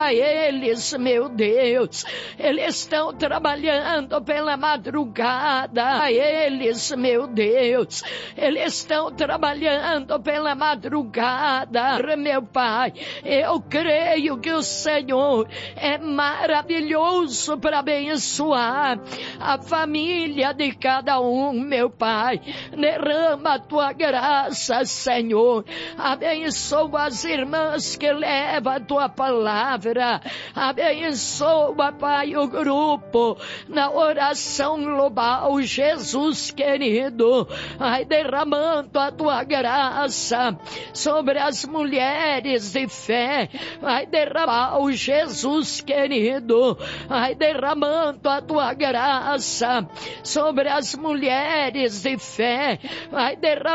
a eles, meu Deus. Eles estão trabalhando pela madrugada. A eles, meu Deus. Eles estão trabalhando pela madrugada. Meu Pai, eu creio que o Senhor é maravilhoso para abençoar a família de cada um, meu Pai. Derrama a tua graça, Senhor. Abençoa as irmãs que levam a tua palavra. Abençoa, Pai, o grupo na oração global, Jesus querido. Vai derramando a tua graça sobre as mulheres de fé. Vai derramar o Jesus querido. Vai derramando a tua graça sobre as mulheres de fé. Vai derramar